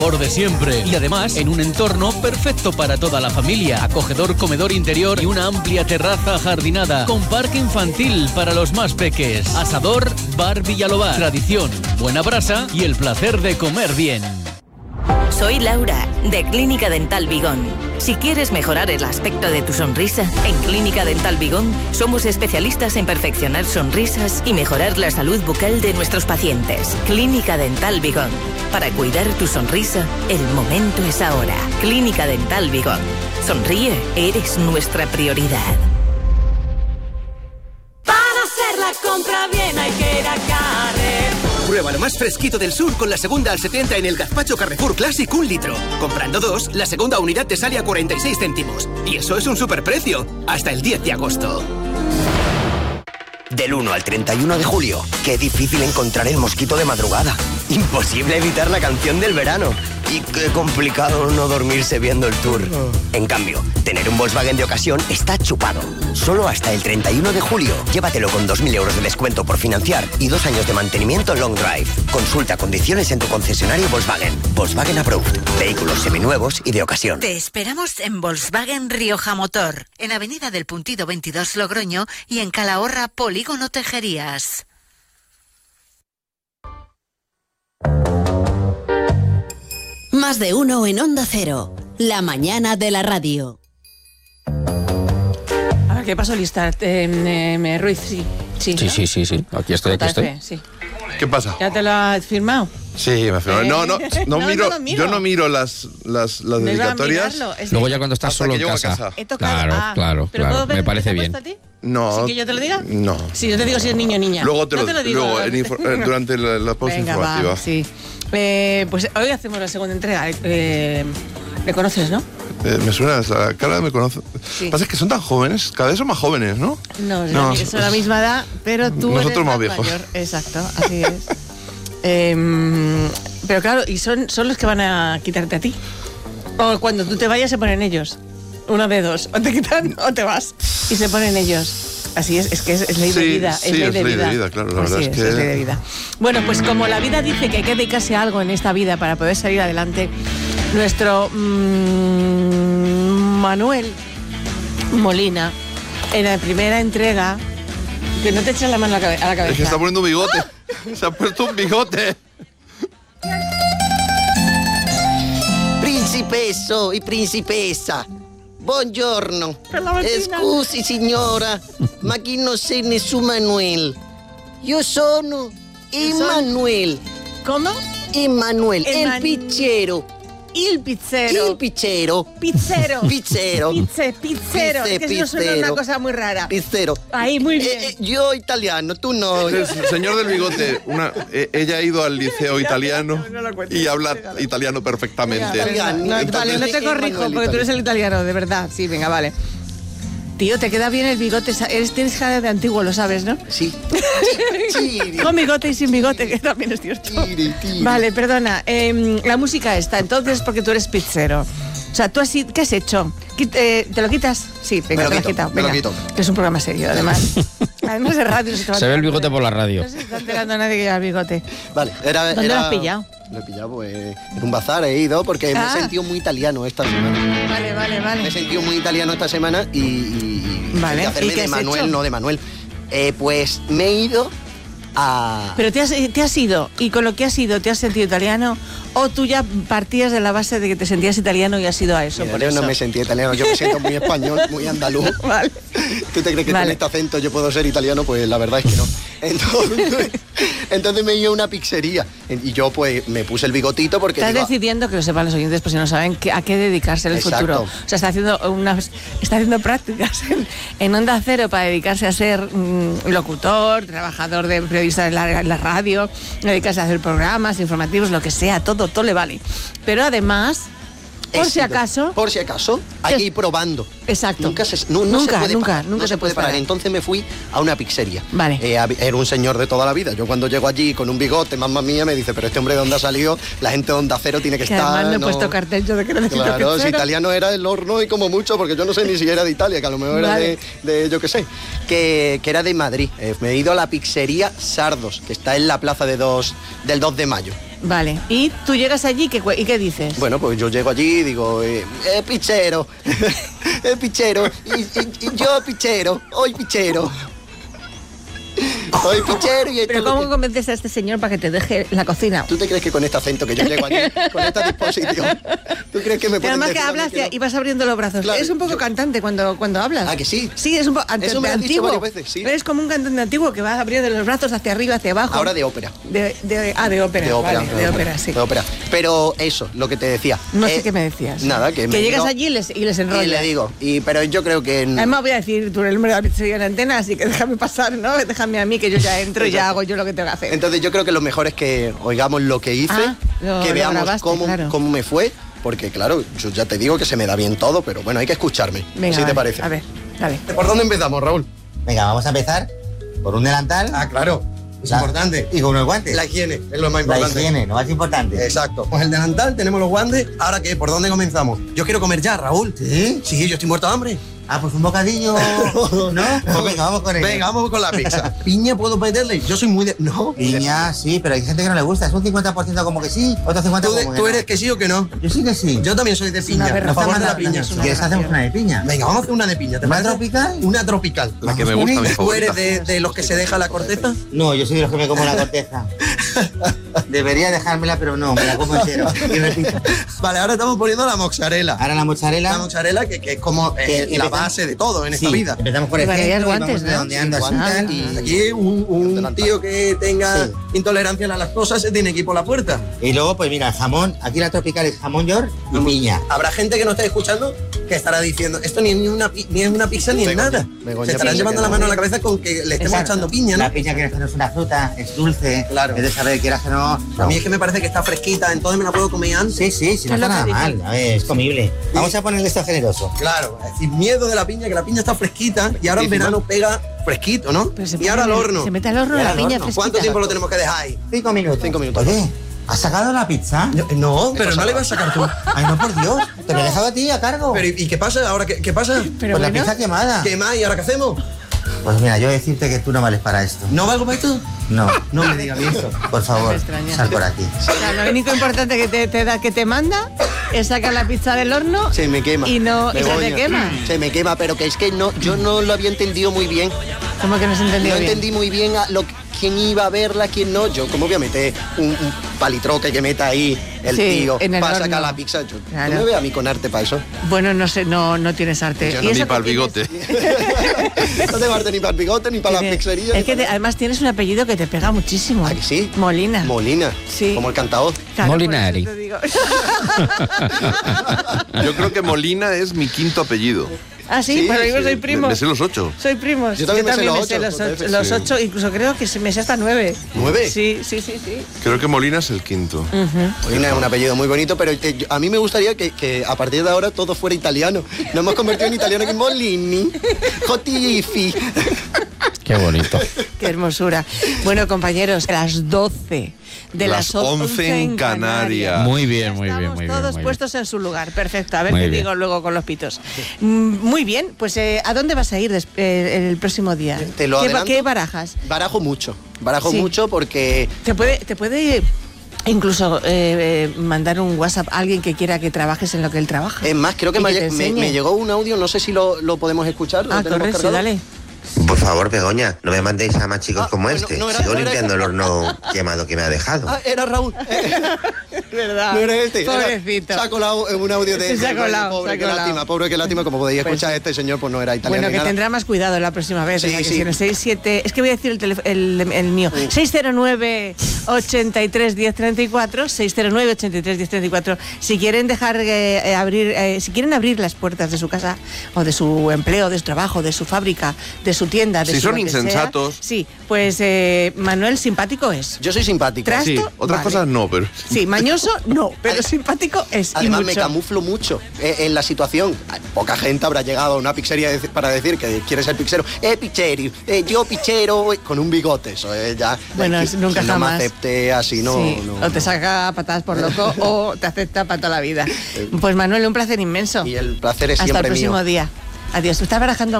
Por de siempre. Y además, en un entorno perfecto para toda la familia. Acogedor comedor interior y una amplia terraza ajardinada. Con parque infantil para los más peques. Asador Bar Villalobar. Tradición, buena brasa y el placer de comer bien. Soy Laura, de Clínica Dental Vigón. Si quieres mejorar el aspecto de tu sonrisa, en Clínica Dental Vigón somos especialistas en perfeccionar sonrisas y mejorar la salud bucal de nuestros pacientes. Clínica Dental Vigón. Para cuidar tu sonrisa, el momento es ahora. Clínica Dental Vigón. Sonríe, eres nuestra prioridad. Para hacer la compra bien hay que ir a Carrefour. Prueba lo más fresquito del sur con la segunda al 70 en el gazpacho Carrefour Classic 1 litro. Comprando 2, la segunda unidad te sale a 46 céntimos. Y eso es un superprecio. Hasta el 10 de agosto. Del 1 al 31 de julio, qué difícil encontrar el mosquito de madrugada. Imposible evitar la canción del verano. Y qué complicado no dormirse viendo el tour. En cambio, tener un Volkswagen de ocasión está chupado. Solo hasta el 31 de julio. Llévatelo con 2.000 euros de descuento por financiar y 2 años de mantenimiento long drive. Consulta condiciones en tu concesionario Volkswagen. Volkswagen Approved. Vehículos seminuevos y de ocasión. Te esperamos en Volkswagen Rioja Motor, en Avenida del Puntido 22 Logroño y en Calahorra Polígono Tejerías. Más de uno en Onda Cero. La mañana de la radio. A ver, ¿qué pasó, lista? Ruiz, sí. Sí, Sí. Aquí estoy. Sí. ¿Qué pasa? ¿Ya te lo has firmado? Sí, me firmado. No miro. Yo no miro las dedicatorias. Luego ya cuando estás solo en casa. Claro. Me parece bien. No. ¿Sí que yo te lo diga? No. Sí, yo te digo si es niño o niña. Luego te lo digo. Luego, durante la pausa informativa. Sí. Pues hoy hacemos la segunda entrega. ¿Me conoces, no? Me suena, la cara me conoce. Sí. Pasa es que son tan jóvenes, cada vez son más jóvenes, ¿no? No, son la misma edad, pero tú nosotros eres más viejos. Mayor. Exacto, así es. Pero claro, y son los que van a quitarte a ti. O cuando tú te vayas se ponen ellos. Una de dos, o te quitan o te vas. Y se ponen ellos. Así es que es ley de vida. Sí, es ley de vida, claro, la verdad es que... es ley de vida. Bueno, pues como la vida dice que hay que dedicarse a algo en esta vida para poder salir adelante, nuestro Manuel Molina, en la primera entrega, que no te eches la mano a la cabeza. Es que está poniendo un bigote. Se ha puesto un bigote. Principesso e principessa, buongiorno. Scusi signora, ma chi non sei nessun Manuel? Io sono Emanuel. ¿Cómo? Emanuel, el pizzero. Il pizzero. Il pizzero. Pizzero. Pizzero. Pizzero. Es que eso suena una cosa muy rara. Pizzero. Ahí, muy bien. Yo italiano, tú no. Señor del bigote, ella ha ido al liceo italiano y habla italiano perfectamente. Vale, no te corrijo porque tú eres el italiano, de verdad. Sí, venga, vale. Tío, te queda bien el bigote. Tienes cara de antiguo, lo sabes, ¿no? Sí. Con bigote y sin bigote, que también es cierto. Vale, perdona. La música está, entonces, porque tú eres pizzero. O sea, ¿tú qué has hecho? ¿Te lo quitas? Sí, venga, te lo has quitado. Me lo quito. Que es un programa serio, además. Además de radio. Se ve el bigote por la radio. No se está enterando nadie que lleva el bigote. Vale, ¿Dónde lo has pillado? Lo he pillado pues, en un bazar, he ido porque me he sentido muy italiano esta semana. Vale. Me he sentido muy italiano esta semana y vale. hacerme ¿Y qué de has Manuel, hecho? no de Manuel. Pues me he ido a... Pero te has ido, y con lo que has ido, ¿te has sentido italiano? ¿O tú ya partías de la base de que te sentías italiano y has ido a eso? Mira, por yo eso no me sentí italiano, yo me siento muy español, muy andaluz. Vale. ¿Tú te crees que con este acento yo puedo ser italiano? Pues la verdad es que no. Entonces me iba a una pizzería y yo pues me puse el bigotito porque... Estás decidiendo, que lo sepan los oyentes, pues si no saben a qué dedicarse en el futuro. O sea, está haciendo prácticas en Onda Cero para dedicarse a ser locutor, trabajador de periodista en la radio, dedicarse a hacer programas informativos, lo que sea, todo le vale. Pero además... Por si acaso, hay que ir probando. Exacto. Nunca se puede parar. Entonces me fui a una pizzería. Vale. Era un señor de toda la vida. Yo cuando llego allí con un bigote, mamma mía, me dice, pero este hombre de dónde ha salido, la gente de Onda Cero tiene que estar. Además no he puesto cartel yo de que no necesito Claro, pizzero. si italiano era el horno y como mucho, porque yo no sé ni si era de Italia, que a lo mejor era de yo qué sé, que era de Madrid. Me he ido a la pizzería Sardos, que está en la plaza del 2 de mayo. Vale. ¿Y tú llegas allí y qué dices? Bueno, pues yo llego allí y digo, pichero, pichero, y yo pichero, hoy pichero. Soy pichero y ¿Pero cómo convences a este señor para que te deje la cocina? ¿Tú te crees que con este acento que yo llego aquí, con esta disposición, tú crees que me pueden además decir que hablas y vas abriendo los brazos? Claro, es un poco cantante cuando hablas. ¿Ah, que sí? Sí, es un poco Eso me lo has dicho varias veces, sí. Eres como un cantante antiguo que va abriendo los brazos hacia arriba, hacia abajo. Ahora de ópera. De ópera. De ópera, vale, de ópera, sí. De ópera. Pero eso, lo que te decía. No sé qué me decías. Nada, que me llegas allí y les enrollas. Y le digo, pero yo creo que... Además voy a decir el número de la pizzería en la antena, así que déjame pasar, ¿no? Déjame a mí que yo ya entro y ya hago yo lo que tengo que hacer. Entonces yo creo que lo mejor es que oigamos lo que hice, que veamos cómo me fue, porque claro, yo ya te digo que se me da bien todo, pero bueno, hay que escucharme. Venga, ¿Sí te parece? A ver, dale. ¿Por dónde empezamos, Raúl? Venga, vamos a empezar por un delantal. Ah, claro. Es importante. Y con unos guantes. La higiene es lo más importante. La higiene, lo más importante. Exacto. Pues el delantal, tenemos los guantes. ¿Ahora qué? ¿Por dónde comenzamos? Yo quiero comer ya, Raúl. ¿Sí? Sí, yo estoy muerto de hambre. Ah, pues un bocadillo, ¿no? Pues venga, vamos con él. Venga, vamos con la pizza. ¿Piña puedo meterle? Yo soy muy de... No. Piña, sí, pero hay gente que no le gusta. Es un 50% como que sí, otro 50% como que no. ¿Tú eres que sí o que no? Yo sí que sí. Yo también soy de piña. A favor de la piña. Si quieres hacemos una de piña. Venga, vamos a hacer una de piña. ¿Una tropical? Una tropical. La que me gusta, mi ¿Tú favorita. eres de los que se deja la corteza? No, yo soy de los que me como la corteza. Debería dejármela, pero no, me la como entero. Y repito. Vale, ahora estamos poniendo la mozzarella. Ahora la mozzarella. La mozzarella que es como la base de todo en esta vida. Empezamos por el centro y vamos redondeando así tal. Y aquí un tío que tenga intolerancia a la lactosa se tiene que ir por la puerta. Y luego, pues mira, jamón. Aquí la tropical es jamón york y piña. Habrá gente que no esté escuchando que estará diciendo, esto ni es una pizza ni es nada. Se estarán llevando la mano a la cabeza con que le estemos echando piña, ¿no? La piña, quieras que no es una fruta, es dulce. Claro. Es de saber, quieras que no. A mí es que me parece que está fresquita, entonces me la puedo comer antes. Sí, no está nada mal. A ver, es comible. Vamos a ponerle esto generoso. Claro, sin miedo de la piña, que la piña está fresquita y ahora en verano pega fresquito, ¿no? Y ahora al horno. Se mete al horno la piña fresquita. ¿Cuánto tiempo lo tenemos que dejar ahí? 5 minutos. 5 minutos. Oye, ¿has sacado la pizza? No, pero no la ibas a sacar tú. Ay, no, por Dios. Te lo he dejado a ti a cargo. Pero ¿y qué pasa ahora? ¿Qué pasa? Pues la pizza quemada. ¿Quemada? ¿Y ahora qué hacemos? Pues mira, yo decirte que tú no vales para esto. ¿No valgo para esto? No. No me digas eso. Por favor, sal por aquí. Lo único importante que te manda es sacar la pizza del horno. Se me quema. Y se te quema. Se me quema, pero que es que no, yo no lo había entendido muy bien. ¿Cómo que no se entendió bien? No entendí muy bien quién iba a verla, quién no. Yo, ¿cómo voy a meter un palitroque que meta ahí el tío para sacar la pizza? Yo, claro. ¿No me ve a mí con arte para eso? Bueno, no sé, no tienes arte. Yo no, ni para el bigote. No tengo arte ni para el bigote, ni para la pizzería. Es que además tienes un apellido que te pega muchísimo. ¿Ah, que sí? Molina. Molina. Sí. Como el cantador. Claro, Molinari. Yo creo que Molina es mi quinto apellido. Ah, sí, pero yo soy primo. Me sé los 8. Soy primo. Yo también me sé los 8, incluso creo que me sé hasta 9. ¿9? Sí. Creo que Molina es el quinto. Molina es un apellido muy bonito, pero a mí me gustaría que a partir de ahora todo fuera italiano. Nos hemos convertido en italiano que Molini, Jotifi. Qué bonito. Qué hermosura. Bueno, compañeros, a las 12 de las 11 en Canarias. Muy bien. Estamos todos puestos en su lugar. Perfecto. A ver muy qué bien. digo luego con los pitos. Muy bien. Pues ¿a dónde vas a ir el próximo día? Te lo adelanto. ¿Qué barajas? Barajo mucho porque... Te puede incluso mandar un WhatsApp a alguien que quiera que trabajes en lo que él trabaja. Es más, creo que me llegó un audio, no sé si lo podemos escuchar. Correcto, dale. Por favor, Begoña, no me mandéis a más chicos como este. Sigo limpiando el horno quemado que me ha dejado. Era Raúl. ¿Verdad? No era este. Pobrecito. Se ha colado en un audio de... Se ha colado. Pobre, qué lástima. Como podéis escuchar, este señor pues no era italiano. Bueno, que tendrá más cuidado la próxima vez. Sí. Si en 67... Es que voy a decir el mío. 609 83 1034 609 83 1034. Si quieren dejar si quieren abrir las puertas de su casa o de su empleo, de su trabajo, de su fábrica, de su tienda, de si su son insensatos. Sí, pues Manuel simpático es. Yo soy simpático. ¿Trasto? Sí, otras cosas no, pero... Sí, mañoso no, pero simpático es. Además me camuflo mucho en la situación. Poca gente habrá llegado a una pizzería para decir que quiere ser pizzero. Pichero, yo pichero, con un bigote. Eso es ya... Bueno, nunca si jamás. No me acepte así, no, sí, no. O te saca patadas por loco o te acepta para toda la vida. Pues Manuel, un placer inmenso. Y el placer es Hasta siempre mío. Hasta el próximo día. Adiós. ¿Tú estás barajando